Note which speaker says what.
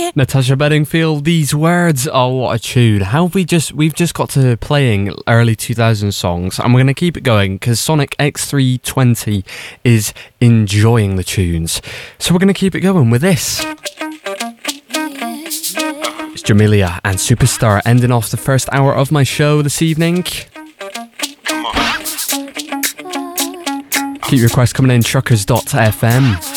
Speaker 1: Natasha Bedingfield, These Words. Oh, what a tune. How have we've just got to playing early 2000s songs, and we're going to keep it going because Sonic X320 is enjoying the tunes. So we're going to keep it going with this. It's Jamelia and Superstar ending off the first hour of my show this evening. Keep your requests coming in, truckers.fm.